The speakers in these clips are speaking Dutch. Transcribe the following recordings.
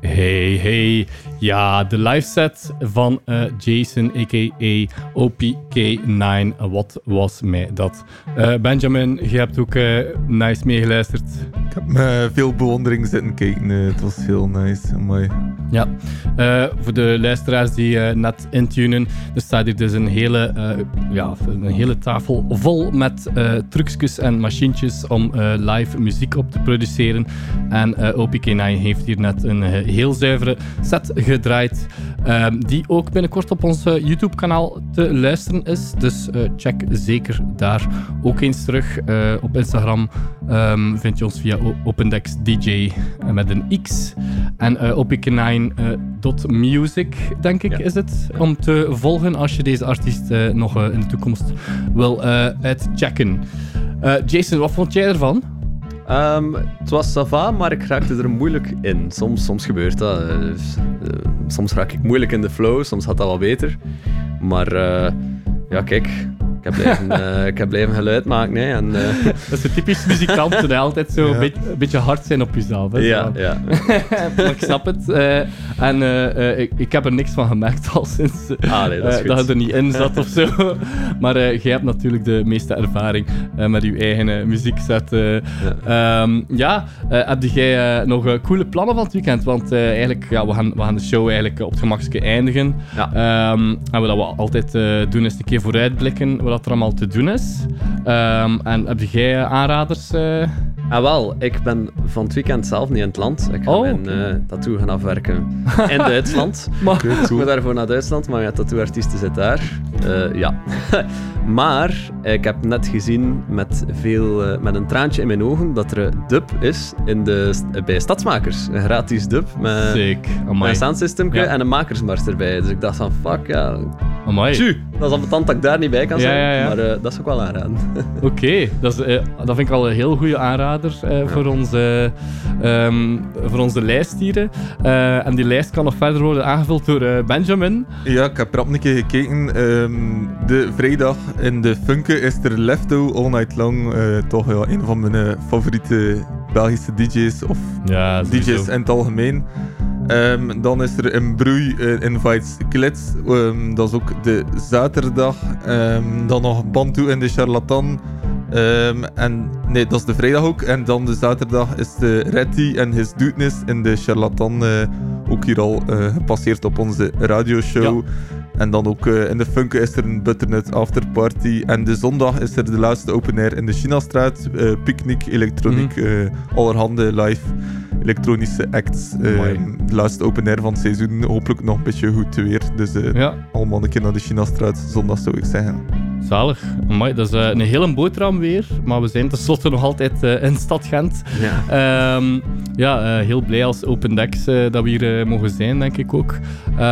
Hey. Ja, de live set van Jason, a.k.a. OPK9. Wat was mij dat? Benjamin, je hebt ook nice meegeluisterd. Ik heb met veel bewondering zitten kijken. Het was heel nice. Amai. Ja, voor de luisteraars die net intunen, er staat hier dus een hele tafel vol met trucjes en machientjes om live muziek op te produceren. En OPK9 heeft hier net een heel zuivere set gedraaid, die ook binnenkort op ons YouTube-kanaal te luisteren is. Dus check zeker daar ook eens terug. Op Instagram vind je ons via OpenDexDJ met een X. En OPK9.music, denk ik, is het, om te volgen als je deze artiest nog in de toekomst wil uitchecken. Jason, wat vond jij ervan? Het was ça va, maar ik raakte er moeilijk in. Soms gebeurt dat. Soms raak ik moeilijk in de flow, soms gaat dat wel beter. Maar ja, kijk, ik heb blijven geluid maken. Hè, en, dat is een typisch muzikant, dat altijd zo een beetje hard zijn op jezelf. Hè, ja. Maar ik snap het. Ik heb er niks van gemerkt al sinds dat is goed. dat je er niet in zat of zo. Maar jij hebt natuurlijk de meeste ervaring met je eigen muziekset. Heb jij nog coole plannen van het weekend? Want eigenlijk, we gaan de show eigenlijk op het gemakske eindigen. Ja. En wat we altijd doen is een keer vooruitblikken wat er allemaal te doen is. En heb jij aanraders? Wel, ik ben van het weekend zelf niet in het land. Ik ga mijn tattoo gaan afwerken in Duitsland. Ik moet daarvoor naar Duitsland, maar mijn tattooartiest zit daar. Ja. Maar ik heb net gezien met een traantje in mijn ogen dat er dub is bij Stadsmakers. Een gratis dub met een soundsystemje en een makersmars erbij. Dus ik dacht van fuck, ja. Tju, dat is ambetant dat ik daar niet bij kan zijn, maar dat is ook wel aanraden. Oké, dat vind ik al een heel goede aanrader voor onze lijst hier. En die lijst kan nog verder worden aangevuld door Benjamin. Ja, ik heb rap een keer gekeken. De vrijdag in de Funke is er Lefto All Night Long. Toch een van mijn favoriete Belgische DJ's of DJ's in het algemeen. Dan is er in Broei Invites Klits. Dat is ook de zaterdag. Dan nog Bantu in de Charlatan. Dat is de vrijdag ook. En dan de zaterdag is de Reddy en His Dudeness in de Charlatan. Ook hier al gepasseerd op onze radioshow. Ja. En dan ook in de Funke is er een Butternut afterparty. En de zondag is er de laatste open air in de Chinastraat. Picknick, elektroniek, allerhande live elektronische acts. De laatste open air van het seizoen. Hopelijk nog een beetje goed weer. Dus allemaal een keer naar de Chinastraat zondag, zou ik zeggen. Zalig. Amai, dat is een hele boterham weer. Maar we zijn tenslotte nog altijd in stad Gent. Ja. Heel blij als Open Decks dat we hier mogen zijn, denk ik ook.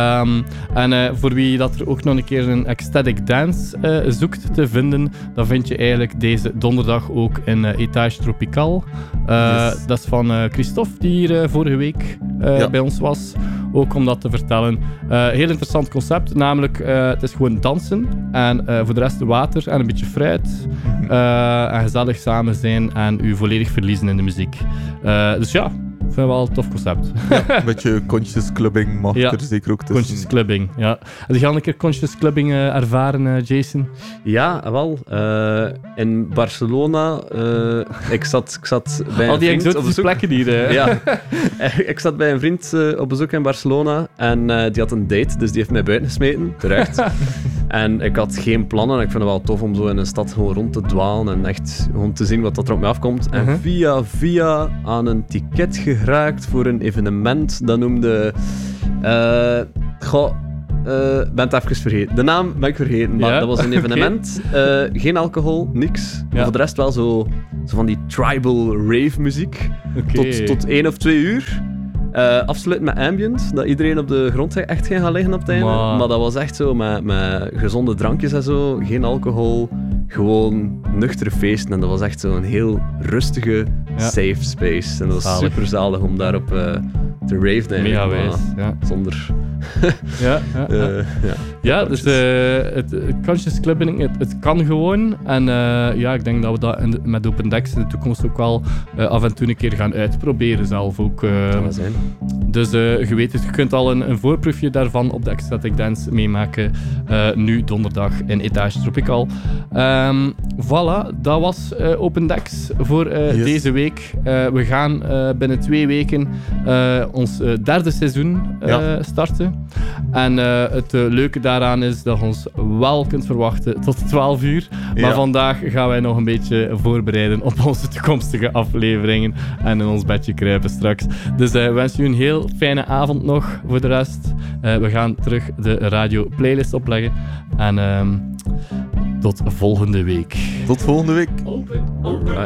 En voor wie dat er ook nog een keer een ecstatic dance zoekt te vinden, dan vind je eigenlijk deze donderdag ook in Etage Tropical. Dat is van Christophe, die hier vorige week bij ons was. Ook om dat te vertellen. Heel interessant concept, namelijk het is gewoon dansen en voor de rest water en een beetje fruit. En gezellig samen zijn en u volledig verliezen in de muziek. Dus ja, ik vind het wel een tof concept. Ja, een beetje conscious clubbing mag er zeker ook tussen. Conscious clubbing, ja. Heb je al een keer conscious clubbing ervaren, Jason? Ja, wel. In Barcelona. Ik zat bij al die een vriend op bezoek. Plekken hier. Ja. Ik zat bij een vriend op bezoek in Barcelona en die had een date, dus die heeft mij buiten gesmeten. Terecht. En ik had geen plannen. Ik vind het wel tof om zo in een stad gewoon rond te dwalen en echt gewoon te zien wat er op mij afkomt. En via aan een ticket geraakt voor een evenement. Dat noemde... ben het even vergeten. De naam ben ik vergeten, maar dat was een evenement. Geen alcohol, niks. Maar voor de rest wel zo van die tribal rave muziek. Tot 1 of 2 uur. Afsluiten met ambient, dat iedereen op de grond echt ging gaan liggen op het einde. Maar dat was echt zo met gezonde drankjes en zo. Geen alcohol, gewoon nuchtere feesten. En dat was echt zo'n heel rustige, safe space. En dat was super zalig om daarop te raven. Mega wijs, zonder Ja, dus het Conscious Clubbing, het kan gewoon. En ik denk dat we dat met Open Decks in de toekomst ook wel af en toe een keer gaan uitproberen zelf ook. Kan zijn. Dus je weet het, je kunt al een voorproefje daarvan op de Ecstatic Dance meemaken. Nu donderdag in Etage Tropical. Voilà, dat was Open Decks voor deze week. We gaan binnen 2 weken ons derde seizoen starten. En het leuke daaraan is dat je ons wel kunt verwachten tot 12 uur. Maar vandaag gaan wij nog een beetje voorbereiden op onze toekomstige afleveringen en in ons bedje kruipen straks. Dus we wensen u een heel fijne avond nog voor de rest. We gaan terug de radio playlist opleggen. En tot volgende week. Tot volgende week. Open.